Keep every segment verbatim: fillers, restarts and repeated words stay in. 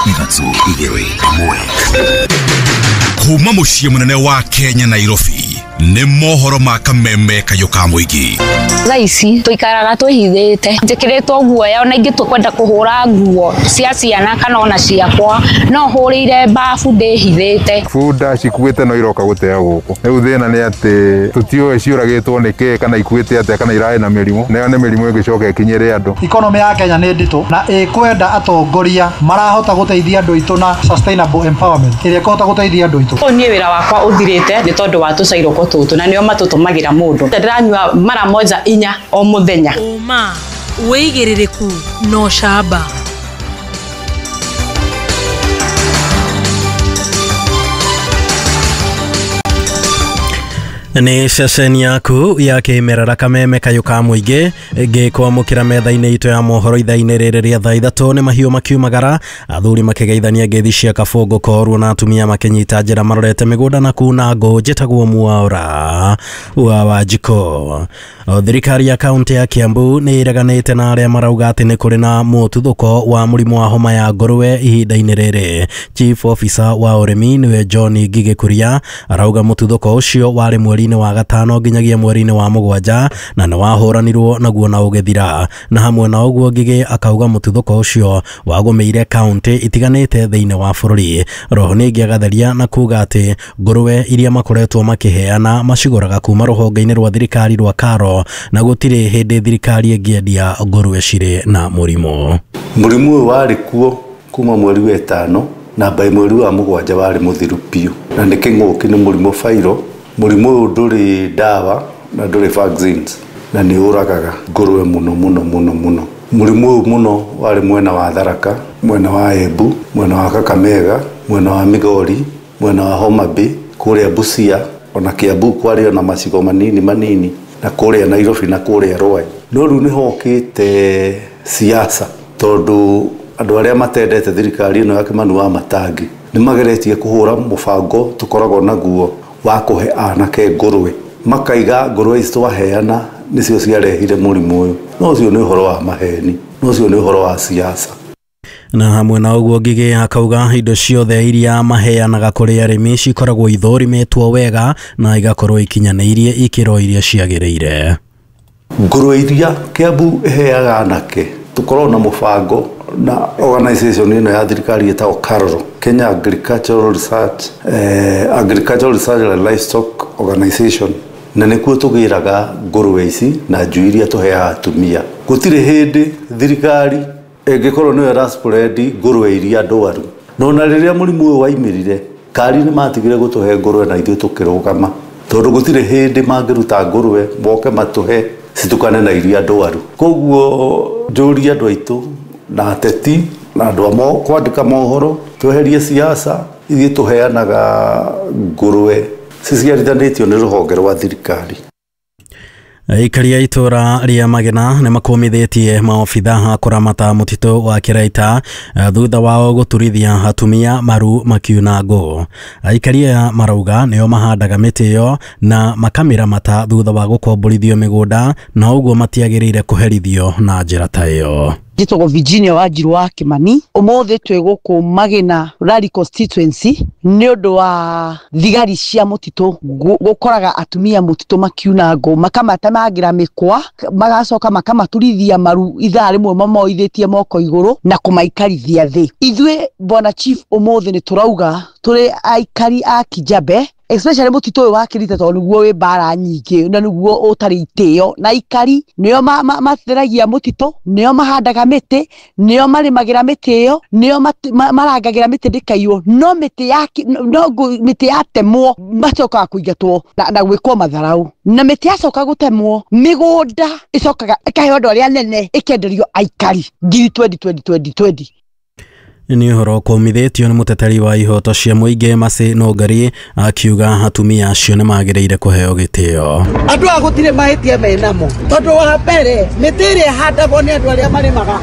ithatũ igĩrĩ ĩmwe. Kuma mũciĩ mũnene wa Kenya Nairobi nĩ mohoro ma kameme kayo ka mũingĩ. Thaici tuikaraga twĩhithĩte njĩkĩrĩtwo guoya ona ingĩ tũkwenda kũhũra nguo cia ciana kana ona ciakwa no hũrĩire bafu ndĩhithĩte. Bunda cikuĩte no iroka gũtea gũkũ. Rĩu thĩna nĩ atĩ tũtiũĩ ciũragĩtwo nĩkĩ kana ikuĩte atĩa kana iraĩ na mĩrimũ. Nayo nĩ mĩrimũ ĩngĩcoka ĩkinyĩre andũ. Economy ya Kenya nĩ nditũ na ĩkwenda atongoria marahota gũteithia andũ aitũ na sustainable empowerment ĩrĩa ĩkũhota gũteithia andũ aitũ. Niĩ wĩra wakwa ũthirĩte nĩ tondũ wa tũcairũko tũtũ na nĩo matũtũmagĩra mũndũ. Ndĩranyua mara moja inya o mũthenya. Uma wĩigĩrĩrĩku no shamba. Nĩ ceceni yaku ya kĩmerera kameme kayo ka mũingĩ ngĩkwamũkĩra metha-inĩ itũ ya mohoro ithaa-inĩ rĩrĩ rĩa thaa ithatũ nĩ mahiũ makiumagara athuri makĩgeithania ngeithi cia kabũngũ korwo na atumia makĩnyita njĩra marorete mĩgũnda na kuna ngũ njĩtagwo Mwaũra wa Wanjikũ. Thirikari ya kaunti ya Kiambu nĩ ĩreganĩte na arĩa marauga atĩ nĩ kũrĩ na mũtuthũko wa mũrimũ wa homa ya ngũrwe ihinda-inĩ rĩrĩ. Chief Officer wa ũrĩmi nĩwe John Ngigĩkuria arauga mũtuthũko ũcio warĩ mweri wa gatano nginyagia mweri-inĩ wa mũgwanja na nĩ wahũranirwo naguo na ũgĩthira. Na hamwe na ũguo Ngigĩ akauga mũtuthũko ũcio wagũmĩire kaunti itiganĩte thĩinĩ wa bũrũri. Roho ningĩ agatheria na kuga atĩ ngũrwe iria makoretwo makĩheana macigũraga kuma rũhonge-inĩ rwa thirikari rwa Karo na gũtirĩ hĩndĩ thirikari ĩngĩendia ngũrwe cirĩ na mũrimũ. Mũrimũ ũyũ warĩ kuo kuma mweri wa ĩtano na by mweri wa mũgwanja warĩ mũthiru piũ na nĩ kĩng'ũki nĩ mũrimũ fairo. Mũrimũ ũyũ ndũrĩ ndawa na ndũrĩ vaccines na nĩ ũragaga ngũrwe mũno mũno mũno mũno. Mũrimũ ũyũ mũno warĩ mwena wa Tharaka, mwena wa Embu, mwena wa Kakamega, mwena wa Migori, mwena wa Homa Bay, kũrĩa Busia, ona Kiambu kwarĩ ona macigo manini manini na kũrĩa Nairobi na kũrĩa Rwai. No rĩu nĩ hokĩte siasa tondũ andũ arĩa matendete thirikari ĩno ya Kimani wa Matangi nĩ mageretie kũhũra mũbango tũkoragwo naguo wa kũhe anake ngũrwe. Makaiga ngũrwe ici twaheana nĩcio ciarehire mũrimũ ũyũ. No ũcio nĩ ũhoro wa maheni, no ũcio nĩ ũhoro wa siasa. Na hamwe na ũguo Ngigĩ akauga indo ciothe iria maheanaga kũrĩ arĩmi cikoragwo ithũrimĩtwo wega na igakorwo ikinyanĩirie ikĩro iria ciagĩrĩire. Ngũrwe iria Kiambu ĩheaga anake tukorwo na mũbango na organization ĩno ya thirikari ĩtagwo Karoro, Kenya Agricultural Research eh, Agricultural Research and Livestock Organization, na nĩkuo tũgĩraga ngũrwe ici na njui iria tũheaga atumia. Gũtirĩ hĩndĩ thirikari ĩngĩkorwo nĩyo ĩraspread ngũrwe iria ndwaru. No na rĩrĩa mũrimũ ũyũ waimĩrire kari nĩ matigire gũtũhe ngũrwe na ithuĩ tũkĩrũgama tondũ gũtirĩ hĩndĩ mangĩruta ngũrwe moke matũhe citukane na iria ndwaru. Koguo njũria andũ aitũ na ateti na andũ amo kwandĩka mohoro tweherie siasa ithuĩ tũheanaga ngũrwe ciciarithanĩtio nĩ rũhonge rwa thirikari. Aikari a itũra rĩa Magena nĩ makũmithĩtie maobitha ha kũramata mũtitũ wa Kĩraita thutha wao gũturithia atumia maru makiuna ngũ. Aikari aya marauga nĩo mahandaga mĩtĩ ĩyo na makamĩramata thutha wa gũkomborithio mĩgũnda na ũguo matiagĩrĩire kũherithio na njĩra ta ĩyo. Njĩtagwo Virginia Wanjiru wa Kimani. Ũmũthĩ twĩ gũkũ Magena Rally Constituency nĩ ũndũ wa thigari cia mũtitũ gũkoraga atumia mũtitũ makiuna ngũ makamatemangĩra mĩkwa magacoka makamaturithia maru ithaa rĩmwe mamoithĩtie moko igũrũ na kũmaikarithia thĩ. Ithuĩ bwana chief ũmũthĩ nĩ tũrauga tũrĩ aikari a Kijabe especially mũtitũ ũyũ wa Kĩrita tondũ nĩguo wĩ mbara nyingĩ na nĩguo ũtarĩ itĩo na aikari nĩo matheragia mũtitũ, nĩo mahandaga mĩtĩ, nĩo marĩmagĩra mĩtĩ ĩyo, nĩo marangagĩra mĩtĩ ndĩkaiywo, no mĩtĩ ya no mĩtĩ yatemwo macokaga kũingatwo na gwĩkwo matharaũ, na mĩtĩ yacoka gũtemwo mĩgũnda ĩcokaga ĩkaheo andũ arĩa nene ĩkenderio aikari ngiri twenty twenty twenty twenty. Nĩ ũhoro kũmithĩtio nĩ mũteteri wa ihoto cia mũingĩ Mercy Nũngari akiuga atumia acio nĩ magĩrĩire kũheo gĩtĩo. Andũ a gũtirĩ mahĩtia menamo tondũ wa mbere mĩtĩ ĩrĩa ĩhandagwo nĩ andũ arĩa marĩmaga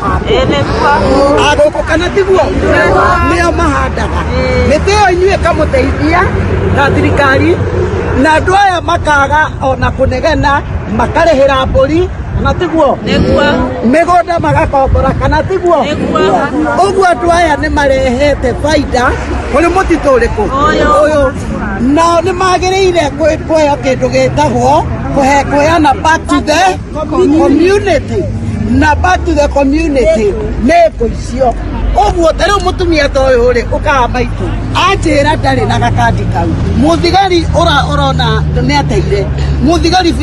handũ agũkũ kana tiguo nĩo mahandaga mĩtĩ ĩyo inyuĩ ĩkamũteithia na thirikari na andũ aya makaga ona kũnegena makarĩhĩra mbũri kana tiguo migunda magakombora kana tiguo uguo andu aya ni marehete baida kuri mutito uriku uyu no ni magiriire kuoya kindu gitagwo kuhe kuheana back to the community na back to the community neko icio uguo tariu mutumia ta uyu ri ukaa maitu anjira ndari na gakandi kau muthigari ora orona ni ateire muthigari